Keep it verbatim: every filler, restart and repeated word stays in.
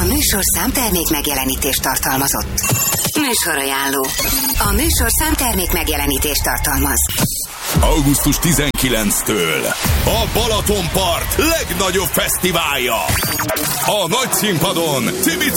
A műsor számtermék megjelenítést tartalmazott. Műsorajánló. A műsor számtermék megjelenítést tartalmaz. augusztus tizenkilencedikétől a Balatonpart legnagyobb fesztiválja. A nagy színpadon Cimic